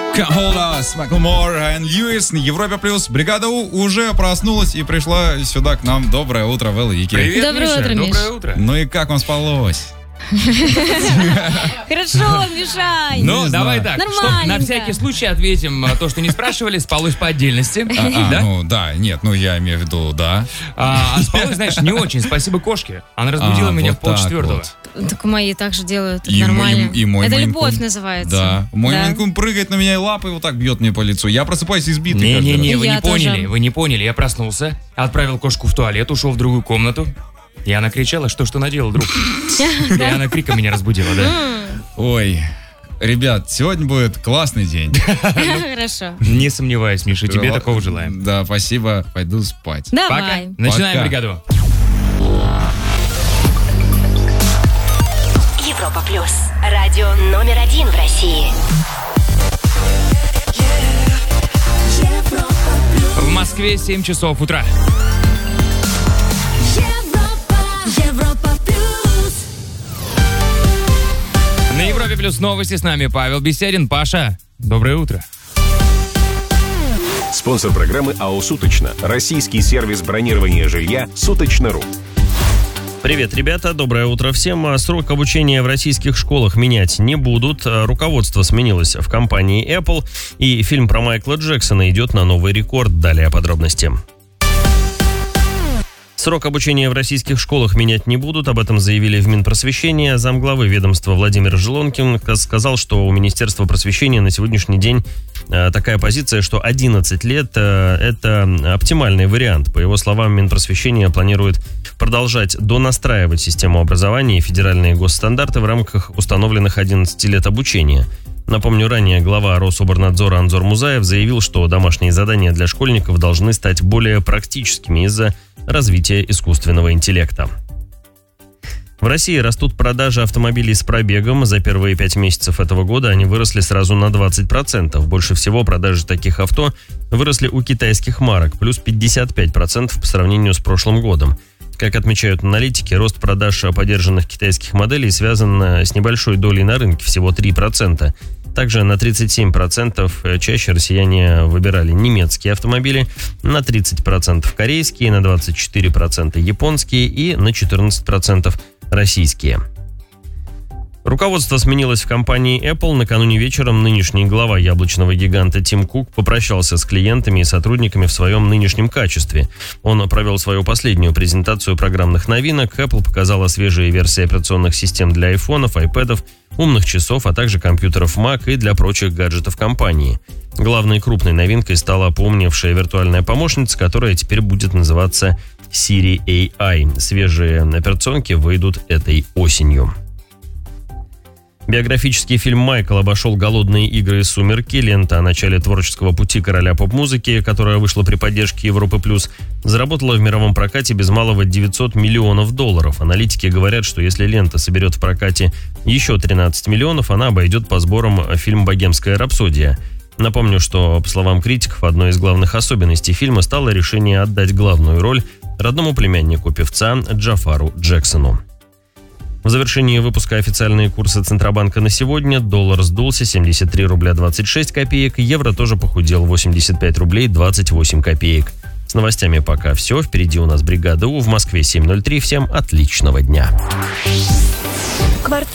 Hold Us, Маклмор и Льюис на Европе Плюс. Бригада У уже проснулась и пришла сюда к нам. Доброе утро, Вэл и Ики. Привет, Доброе Миша. утро, Миш. Доброе утро. Ну и как вам спалось? Хорошо, мешай. Ну, Не давай знаю. так, Нормальненько. на всякий случай ответим то, что не спрашивали, спалось по отдельности. Да? Ну да, нет, ну я имею в виду, да. А спалось, знаешь, не очень. Спасибо кошке. Она разбудила меня в вот так 4:30. вот. Так мои также делают, это И нормально. мой Это Мейн-кун. любовь называется. Да. Мой Да. Мейн-кун прыгает на меня и лапой вот так бьет мне по лицу. Я просыпаюсь избитый. Не-не-не, вы Я не тоже. поняли, вы не поняли. Я проснулся, отправил кошку в туалет, ушел в другую комнату. И она кричала, что наделал, друг. И она криком меня разбудила, да. Ой, ребят, сегодня будет классный день. Хорошо. Не сомневаюсь, Миша, тебе такого желаем. Да, спасибо, пойду спать. Пока. Давай. Начинаем Пока. бригаду. Европа Плюс. Радио номер 1 в России. В Москве 7 часов утра. Европа Плюс. На Европе Плюс новости с нами Павел Беседин. Паша, доброе утро. Спонсор программы АО «Суточно». Российский сервис бронирования жилья «Суточно.ру». Привет, ребята, доброе утро всем. Срок обучения в российских школах менять не будут. Руководство сменилось в компании Apple, и фильм про Майкла Джексона идет на новый рекорд. Далее подробности. Срок обучения в российских школах менять не будут, об этом заявили в Минпросвещении. Замглавы ведомства Владимир Желонкин сказал, что у Министерства просвещения на сегодняшний день такая позиция, что 11 лет – это оптимальный вариант. По его словам, Минпросвещение планирует продолжать донастраивать систему образования и федеральные госстандарты в рамках установленных 11 лет обучения. Напомню, ранее глава Рособорнадзора Анзор Музаев заявил, что домашние задания для школьников должны стать более практическими из-за развития искусственного интеллекта. В России растут продажи автомобилей с пробегом. За первые 5 месяцев этого года они выросли сразу на 20%. Больше всего продажи таких авто выросли у китайских марок, плюс 55% по сравнению с прошлым годом. Как отмечают аналитики, рост продаж подержанных китайских моделей связан с небольшой долей на рынке, всего 3%. Также на 37% чаще россияне выбирали немецкие автомобили, на 30% корейские, на 24% японские и на 14% российские. Руководство сменилось в компании Apple. Накануне вечером нынешний глава яблочного гиганта Тим Кук попрощался с клиентами и сотрудниками в своем нынешнем качестве. Он провел свою последнюю презентацию программных новинок. Apple показала свежие версии операционных систем для айфонов, айпэдов, умных часов, а также компьютеров Mac и для прочих гаджетов компании. Главной крупной новинкой стала поумневшая виртуальная помощница, которая теперь будет называться Siri AI. Свежие операционки выйдут этой осенью. Биографический фильм «Майкл» обошел «Голодные игры» и «Сумерки». Лента о начале творческого пути короля поп-музыки, которая вышла при поддержке Европы+, заработала в мировом прокате без малого $900 миллионов. Аналитики говорят, что если лента соберет в прокате еще 13 миллионов, она обойдет по сборам фильм «Богемская рапсодия». Напомню, что, по словам критиков, одной из главных особенностей фильма стало решение отдать главную роль родному племяннику певца Джафару Джексону. В завершении выпуска официальные курсы Центробанка на сегодня. Доллар сдулся 73 рубля 26 копеек. Евро тоже похудел 85 рублей 28 копеек. С новостями пока все. Впереди у нас бригада У в Москве 7:03. Всем отличного дня.